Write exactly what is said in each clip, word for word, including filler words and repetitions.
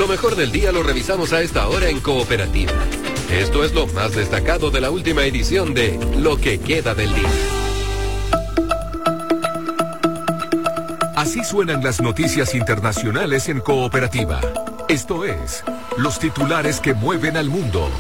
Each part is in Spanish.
Lo mejor del día lo revisamos a esta hora en Cooperativa. Esto es lo más destacado de la última edición de Lo que queda del día. Así suenan las noticias internacionales en Cooperativa. Esto es, los titulares que mueven al mundo.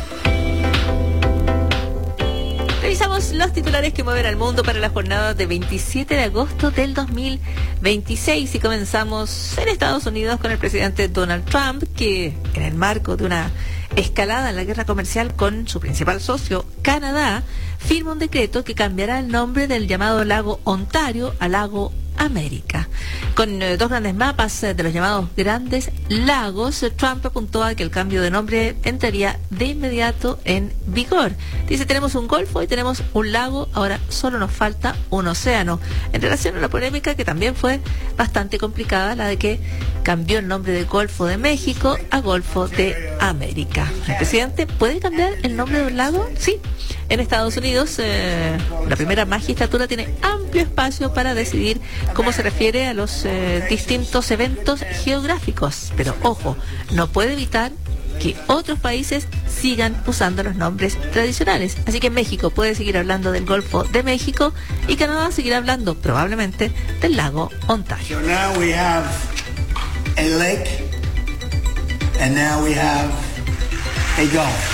Revisamos los titulares que mueven al mundo para la jornada de veintisiete de agosto del dos mil veintiséis y comenzamos en Estados Unidos con el presidente Donald Trump, que en el marco de una escalada en la guerra comercial con su principal socio, Canadá, firma un decreto que cambiará el nombre del llamado lago Ontario a lago América. Con eh, dos grandes mapas eh, de los llamados grandes lagos, eh, Trump apuntó a que el cambio de nombre entraría de inmediato en vigor. Dice, tenemos un golfo y tenemos un lago, ahora solo nos falta un océano. En relación a la polémica que también fue bastante complicada, la de que cambió el nombre de Golfo de México a Golfo de América. ¿El presidente puede cambiar el nombre de un lago? Sí. En Estados Unidos, eh, la primera magistratura tiene amplio espacio para decidir cómo se refiere a los eh, distintos eventos geográficos. Pero ojo, no puede evitar que otros países sigan usando los nombres tradicionales. Así que México puede seguir hablando del Golfo de México y Canadá seguirá hablando probablemente del lago Ontario. So now we have a lake and now we have a gulf.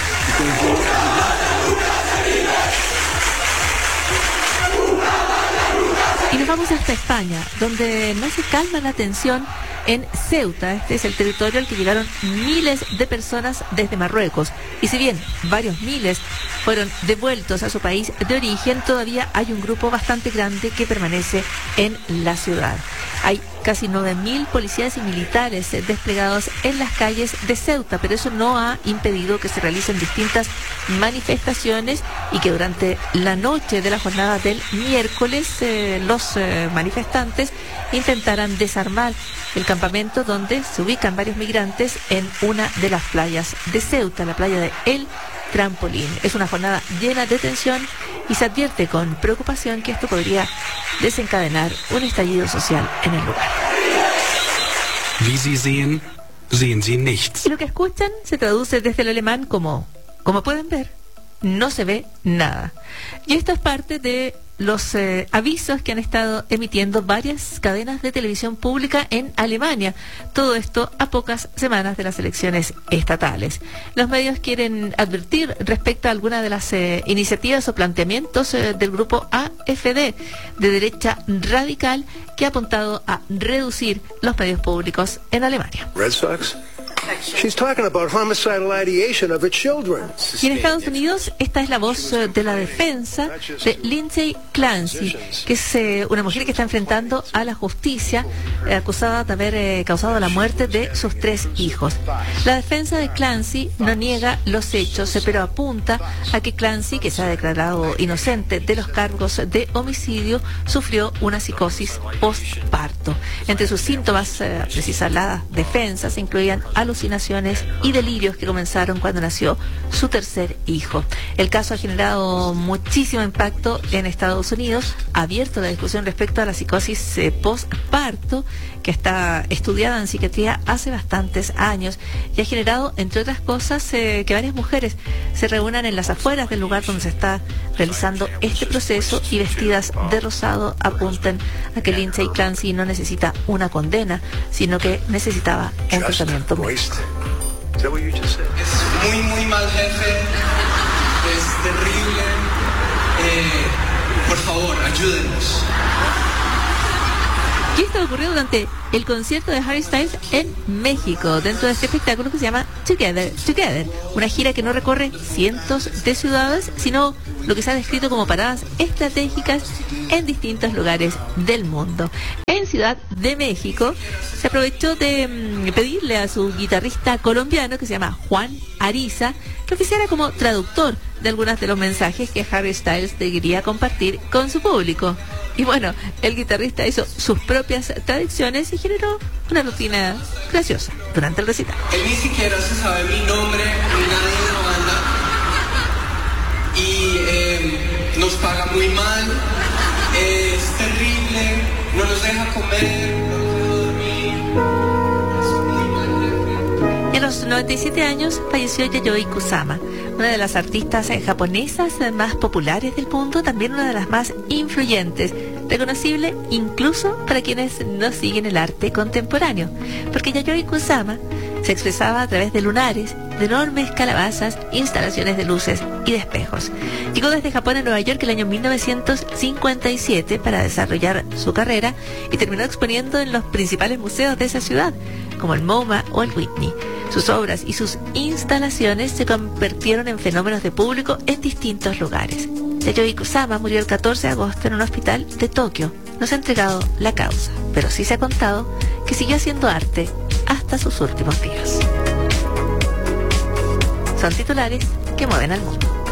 Y nos vamos hasta España, donde no se calma la tensión en Ceuta. Este es el territorio al que llegaron miles de personas desde Marruecos. Y si bien varios miles fueron devueltos a su país de origen, todavía hay un grupo bastante grande que permanece en la ciudad. Hay casi nueve mil policías y militares desplegados en las calles de Ceuta, pero eso no ha impedido que se realicen distintas manifestaciones y que durante la noche de la jornada del miércoles eh, los eh, manifestantes intentaran desarmar el campamento donde se ubican varios migrantes en una de las playas de Ceuta, la playa de El Trampolín. Es una jornada llena de tensión y se advierte con preocupación que esto podría desencadenar un estallido social en el lugar. Wie Sie sehen, sehen Sie nichts. Y lo que escuchan se traduce desde el alemán como, como pueden ver, no se ve nada. Y esto es parte de los eh, avisos que han estado emitiendo varias cadenas de televisión pública en Alemania. Todo esto a pocas semanas de las elecciones estatales. Los medios quieren advertir respecto a algunas de las eh, iniciativas o planteamientos eh, del grupo A F D, de derecha radical, que ha apuntado a reducir los medios públicos en Alemania. Red Sox? She's talking about homicidal ideation of her children. Y en Estados Unidos, esta es la voz eh, de la defensa de Lindsay Clancy, que es eh, una mujer que está enfrentando a la justicia, eh, acusada de haber eh, causado la muerte de sus tres hijos. La defensa de Clancy no niega los hechos, eh, pero apunta a que Clancy, que se ha declarado inocente de los cargos de homicidio, sufrió una psicosis postparto. Entre sus síntomas, eh, precisa la defensa, se incluían alucinaciones y delirios que comenzaron cuando nació su tercer hijo. El caso ha generado muchísimo impacto en Estados Unidos, ha abierto la discusión respecto a la psicosis eh, postparto, que está estudiada en psiquiatría hace bastantes años y ha generado, entre otras cosas, eh, que varias mujeres se reúnan en las afueras del lugar donde se está realizando este proceso y vestidas de rosado apuntan a que Lindsay Clancy no necesita una condena, sino que necesitaba un tratamiento médico. Is that what you just said? Es muy, muy mal jefe, es terrible, eh, por favor, ayúdenos. Y esto ocurrió durante el concierto de Harry Styles en México, dentro de este espectáculo que se llama Together, Together, una gira que no recorre cientos de ciudades, sino lo que se ha descrito como paradas estratégicas en distintos lugares del mundo. En Ciudad de México se aprovechó de mmm, pedirle a su guitarrista colombiano, que se llama Juan Ariza, que oficiara como traductor de algunos de los mensajes que Harry Styles quería compartir con su público. Y bueno, el guitarrista hizo sus propias traducciones y generó una rutina graciosa durante el recital. Él ni siquiera se sabe mi nombre, ni nadie de la banda. Y eh, nos paga muy mal, eh, es terrible, no nos deja comer, no nos deja dormir. En los noventa y siete años falleció Yayoi Kusama, una de las artistas japonesas más populares del mundo, también una de las más influyentes, reconocible incluso para quienes no siguen el arte contemporáneo, porque Yayoi Kusama se expresaba a través de lunares, de enormes calabazas, instalaciones de luces y de espejos. Llegó desde Japón a Nueva York el año mil novecientos cincuenta y siete para desarrollar su carrera y terminó exponiendo en los principales museos de esa ciudad, como el MoMA o el Whitney. Sus obras y sus instalaciones se convirtieron en fenómenos de público en distintos lugares. Yayoi Kusama murió el catorce de agosto en un hospital de Tokio. No se ha entregado la causa, pero sí se ha contado que siguió haciendo arte hasta sus últimos días. Son titulares que mueven al mundo.